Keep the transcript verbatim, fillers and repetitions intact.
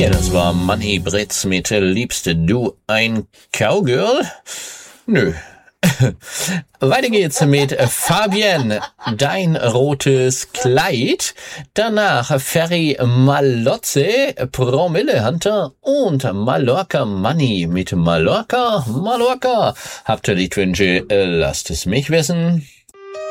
Ja, das war Manni Britz mit Liebste du ein Cowgirl? Nö. Weiter geht's mit Fabienne, dein rotes Kleid. Danach Ferry Malotze, Promille Hunter und Mallorca Manni mit Mallorca, Mallorca. Habt ihr Liedwünsche? Lasst es mich wissen.